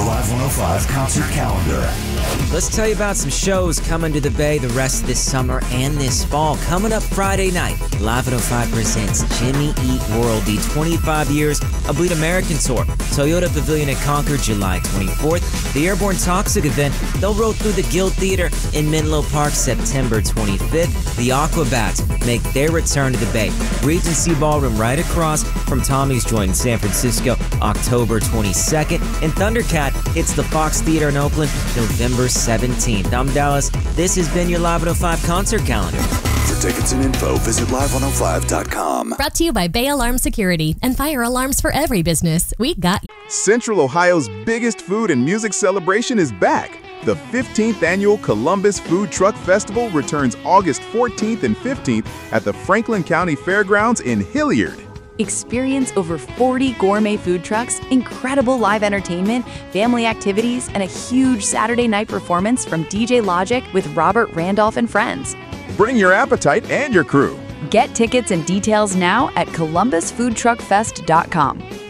Live 105 concert calendar. Let's tell you about some shows coming to the Bay the rest of this summer and this fall. Coming up Friday night, Live 105 presents Jimmy Eat World, the 25 years of Bleed American Tour. Toyota Pavilion at Concord, July 24th. The Airborne Toxic event, they'll roll through the Guild Theater in Menlo Park, September 25th. The Aquabats make their return to the Bay. Regency Ballroom right across from Tommy's Joint in San Francisco, October 22nd. And Thundercat hits the Fox Theater in Oakland, November 17th. I'm Dallas. This has been your Live 105 concert calendar. For tickets and info, visit live105.com. Brought to you by Bay Alarm Security and fire alarms for every business. We got Central Ohio's biggest food and music celebration is back. The 15th annual Columbus Food Truck Festival returns August 14th and 15th at the Franklin County Fairgrounds in Hilliard. Experience over 40 gourmet food trucks, incredible live entertainment, family activities, and a huge Saturday night performance from DJ Logic with Robert Randolph and friends. Bring your appetite and your crew. Get tickets and details now at columbusfoodtruckfest.com.